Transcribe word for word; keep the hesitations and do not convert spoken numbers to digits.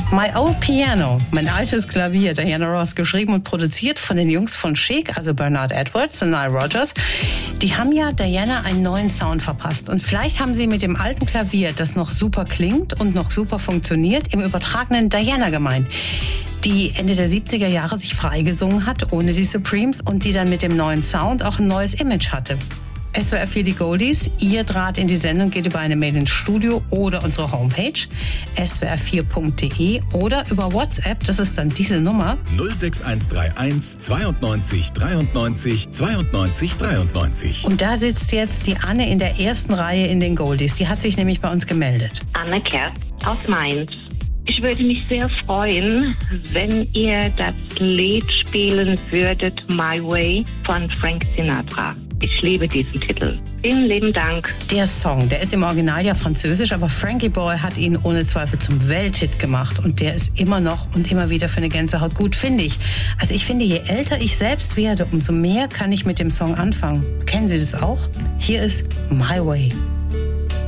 My Old Piano, mein altes Klavier, Diana Ross, geschrieben und produziert von den Jungs von Chic, also Bernard Edwards und Nile Rodgers. Die haben ja Diana einen neuen Sound verpasst. Und vielleicht haben sie mit dem alten Klavier, das noch super klingt und noch super funktioniert, im übertragenen Diana gemeint, die Ende der siebziger Jahre sich freigesungen hat, ohne die Supremes, und die dann mit dem neuen Sound auch ein neues Image hatte. S W R vier die Goldies, ihr Draht in die Sendung geht über eine Mail ins Studio oder unsere Homepage s w r vier punkt d e oder über WhatsApp, das ist dann diese Nummer null sechs eins drei eins zweiundneunzig dreiundneunzig zweiundneunzig dreiundneunzig. Und da sitzt jetzt die Anne in der ersten Reihe in den Goldies. Die hat sich nämlich bei uns gemeldet. Anne Kerz aus Mainz. Ich würde mich sehr freuen, wenn ihr das Lied spielen würdet, My Way von Frank Sinatra. Ich liebe diesen Titel. Vielen lieben Dank. Der Song, der ist im Original ja französisch, aber Frankie Boy hat ihn ohne Zweifel zum Welthit gemacht. Und der ist immer noch und immer wieder für eine Gänsehaut gut, finde ich. Also ich finde, je älter ich selbst werde, umso mehr kann ich mit dem Song anfangen. Kennen Sie das auch? Hier ist My Way.